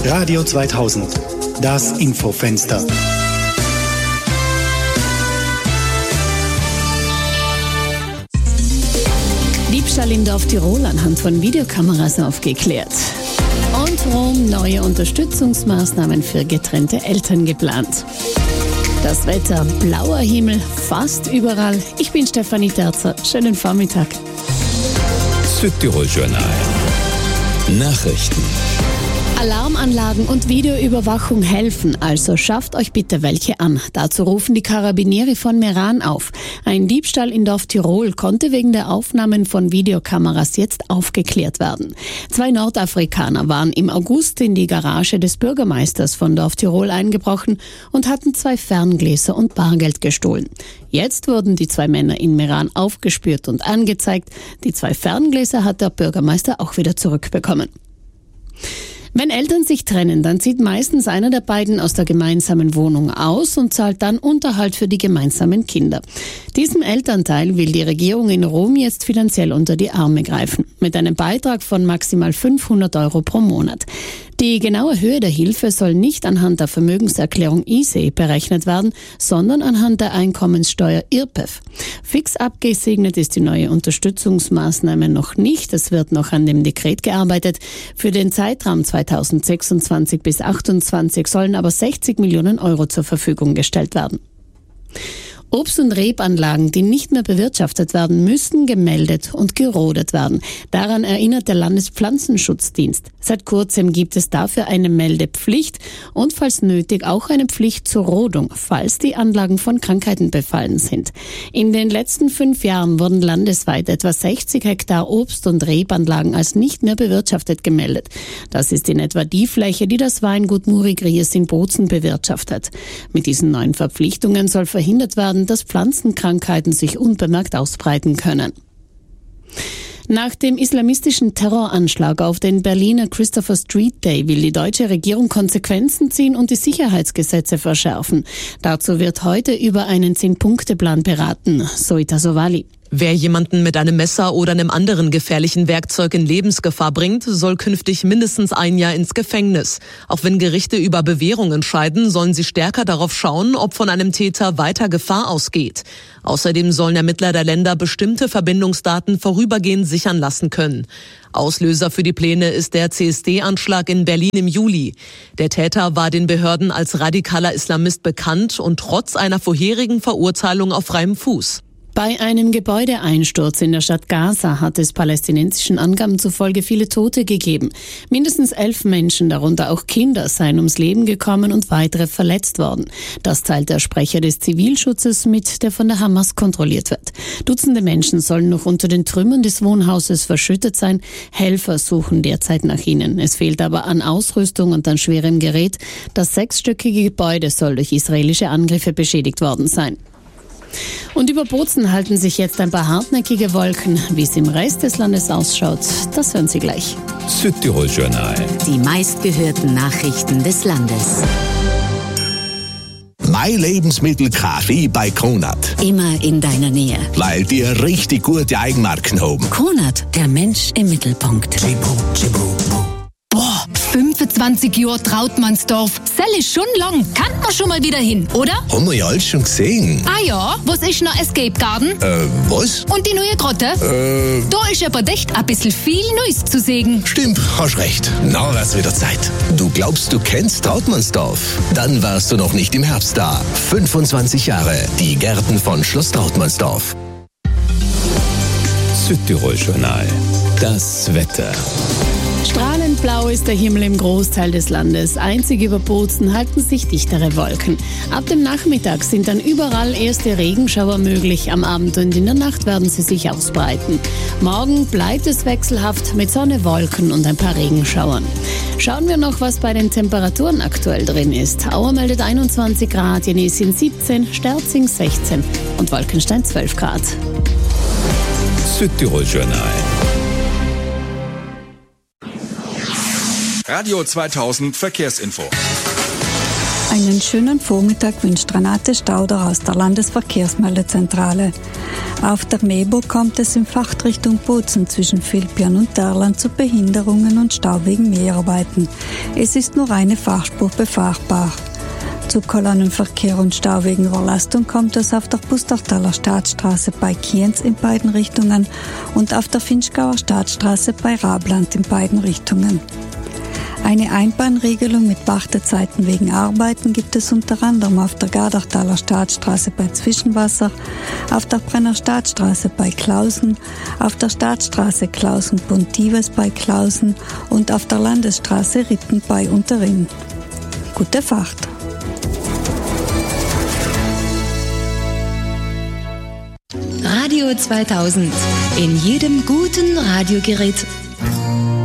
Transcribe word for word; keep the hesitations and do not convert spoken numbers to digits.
Radio zweitausend, das Infofenster. Diebstahl in Dorf Tirol anhand von Videokameras aufgeklärt. Und Rom neue Unterstützungsmaßnahmen für getrennte Eltern geplant. Das Wetter, blauer Himmel, fast überall. Ich bin Stefanie Terzer. Schönen Vormittag. Südtirol-Journal. Nachrichten. Alarmanlagen und Videoüberwachung helfen, also schafft euch bitte welche an. Dazu rufen die Carabinieri von Meran auf. Ein Diebstahl in Dorf Tirol konnte wegen der Aufnahmen von Videokameras jetzt aufgeklärt werden. Zwei Nordafrikaner waren im August in die Garage des Bürgermeisters von Dorf Tirol eingebrochen und hatten zwei Ferngläser und Bargeld gestohlen. Jetzt wurden die zwei Männer in Meran aufgespürt und angezeigt. Die zwei Ferngläser hat der Bürgermeister auch wieder zurückbekommen. Wenn Eltern sich trennen, dann zieht meistens einer der beiden aus der gemeinsamen Wohnung aus und zahlt dann Unterhalt für die gemeinsamen Kinder. Diesem Elternteil will die Regierung in Rom jetzt finanziell unter die Arme greifen, mit einem Beitrag von maximal fünfhundert Euro pro Monat. Die genaue Höhe der Hilfe soll nicht anhand der Vermögenserklärung I S E E berechnet werden, sondern anhand der Einkommenssteuer I R P E F. Fix abgesegnet ist die neue Unterstützungsmaßnahme noch nicht. Es wird noch an dem Dekret gearbeitet. Für den Zeitraum zweitausendsechsundzwanzig bis achtundzwanzig sollen aber sechzig Millionen Euro zur Verfügung gestellt werden. Obst- und Rebanlagen, die nicht mehr bewirtschaftet werden, müssen gemeldet und gerodet werden. Daran erinnert der Landespflanzenschutzdienst. Seit kurzem gibt es dafür eine Meldepflicht und falls nötig auch eine Pflicht zur Rodung, falls die Anlagen von Krankheiten befallen sind. In den letzten fünf Jahren wurden landesweit etwa sechzig Hektar Obst- und Rebanlagen als nicht mehr bewirtschaftet gemeldet. Das ist in etwa die Fläche, die das Weingut Muri Gries in Bozen bewirtschaftet. Mit diesen neuen Verpflichtungen soll verhindert werden, dass Pflanzenkrankheiten sich unbemerkt ausbreiten können. Nach dem islamistischen Terroranschlag auf den Berliner Christopher Street Day will die deutsche Regierung Konsequenzen ziehen und die Sicherheitsgesetze verschärfen. Dazu wird heute über einen Zehn-Punkte-Plan beraten, so Ita Sovali. Wer jemanden mit einem Messer oder einem anderen gefährlichen Werkzeug in Lebensgefahr bringt, soll künftig mindestens ein Jahr ins Gefängnis. Auch wenn Gerichte über Bewährung entscheiden, sollen sie stärker darauf schauen, ob von einem Täter weiter Gefahr ausgeht. Außerdem sollen Ermittler der Länder bestimmte Verbindungsdaten vorübergehend sichern lassen können. Auslöser für die Pläne ist der C S D-Anschlag in Berlin im Juli. Der Täter war den Behörden als radikaler Islamist bekannt und trotz einer vorherigen Verurteilung auf freiem Fuß. Bei einem Gebäudeeinsturz in der Stadt Gaza hat es palästinensischen Angaben zufolge viele Tote gegeben. Mindestens elf Menschen, darunter auch Kinder, seien ums Leben gekommen und weitere verletzt worden. Das teilt der Sprecher des Zivilschutzes mit, der von der Hamas kontrolliert wird. Dutzende Menschen sollen noch unter den Trümmern des Wohnhauses verschüttet sein. Helfer suchen derzeit nach ihnen. Es fehlt aber an Ausrüstung und an schwerem Gerät. Das sechsstöckige Gebäude soll durch israelische Angriffe beschädigt worden sein. Und über Bozen halten sich jetzt ein paar hartnäckige Wolken. Wie es im Rest des Landes ausschaut, das hören Sie gleich. Südtirol-Journal. Die meistgehörten Nachrichten des Landes. Mein Lebensmittel Kaffee bei Kronat. Immer in deiner Nähe. Weil die richtig gute Eigenmarken haben. Kronat, der Mensch im Mittelpunkt. Chibu, chibu, bu. Boah, fünfundzwanzig Jahre Trautmannsdorf. Sell ist schon lang. Kann man schon mal wieder hin, oder? Haben wir ja alles schon gesehen. Ah ja, was ist noch Escape Garden? Äh, was? Und die neue Grotte? Äh, Da ist aber echt ein bisschen viel Neues zu sehen. Stimmt, hast recht. Na, wär's wieder Zeit. Du glaubst, du kennst Trautmannsdorf? Dann warst du noch nicht im Herbst da. fünfundzwanzig Jahre. Die Gärten von Schloss Trautmannsdorf. Südtirol-Journal. Das Wetter. Strahlend blau ist der Himmel im Großteil des Landes. Einzig über Bozen halten sich dichtere Wolken. Ab dem Nachmittag sind dann überall erste Regenschauer möglich. Am Abend und in der Nacht werden sie sich ausbreiten. Morgen bleibt es wechselhaft mit Sonne, Wolken und ein paar Regenschauern. Schauen wir noch, was bei den Temperaturen aktuell drin ist. Auer meldet einundzwanzig Grad, Jenesien siebzehn, Sterzing sechzehn und Wolkenstein zwölf Grad. Südtirol-Journal. Radio zweitausend Verkehrsinfo. Einen schönen Vormittag wünscht Renate Stauder aus der Landesverkehrsmeldezentrale. Auf der Mebo kommt es in Fahrtrichtung Bozen zwischen Vilpian und Derland zu Behinderungen und Stau wegen Mäharbeiten. Es ist nur eine Fahrspur befahrbar. Zu Kolonnenverkehr und Stau wegen Überlastung kommt es auf der Pustertaler Staatsstraße bei Kienz in beiden Richtungen und auf der Finchgauer Staatsstraße bei Rabland in beiden Richtungen. Eine Einbahnregelung mit Wartezeiten wegen Arbeiten gibt es unter anderem auf der Gardachtaler Staatsstraße bei Zwischenwasser, auf der Brenner Staatsstraße bei Klausen, auf der Staatsstraße Klausen-Pontives bei Klausen und auf der Landesstraße Ritten bei Unterrinn. Gute Fahrt! Radio zweitausend. In jedem guten Radiogerät